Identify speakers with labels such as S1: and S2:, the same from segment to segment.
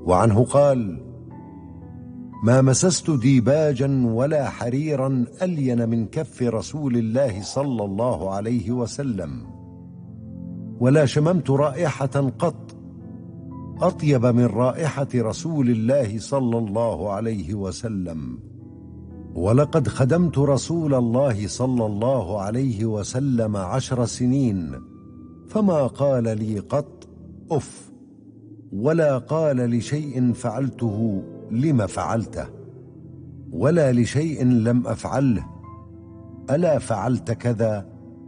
S1: وعنه قال: ما مسست ديباجا ولا حريرا ألين من كف رسول الله صلى الله عليه وسلم، ولا شممت رائحة قط أطيب من رائحة رسول الله صلى الله عليه وسلم. ولقد خدمت رسول الله صلى الله عليه وسلم 10 سنين، فما قال لي قط أف، ولا قال لشيء فعلته لم فعلته، ولا لشيء لم أفعله ألا فعلت كذا.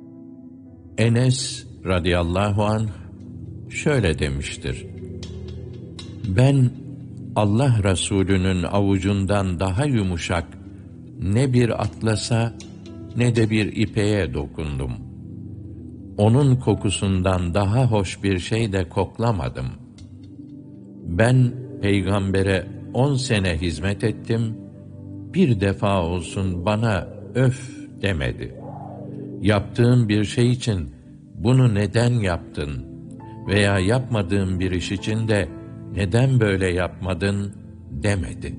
S2: Enes radıyallahu anh şöyle demiştir: Ben Allah Resulü'nün avucundan daha yumuşak ne bir atlasa ne de bir ipeğe dokundum. Onun kokusundan daha hoş bir şey de koklamadım. Ben peygambere 10 sene hizmet ettim, bir defa olsun bana öf demedi. Yaptığım bir şey için bunu neden yaptın veya yapmadığım bir iş için de neden böyle yapmadın demedi.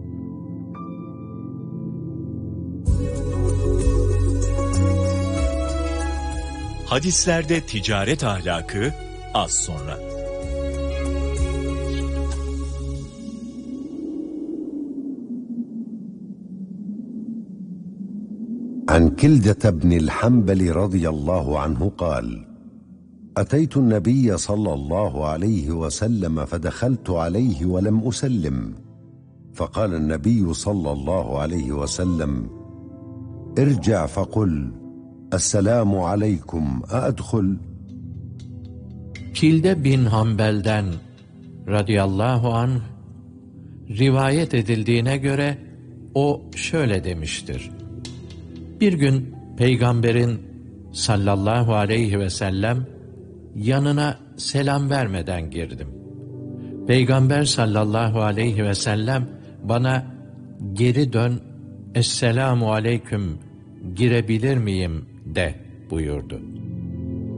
S3: Hadislerde ticaret ahlakı az sonra.
S1: عن كلدة بن الحنبل رضي الله عنه قال: أتيت النبي صلى الله عليه وسلم فدخلت عليه ولم أسلم، فقال النبي صلى الله عليه وسلم: ارجع فقل السلام عليكم أأدخل؟
S2: Kilde bin Hanbel'den radıyallahu anh rivayet edildiğine göre o şöyle demiştir: Bir gün Peygamberin sallallahu aleyhi ve sellem yanına selam vermeden girdim. Peygamber sallallahu aleyhi ve sellem bana geri dön, esselamu aleyküm, girebilir miyim de buyurdu.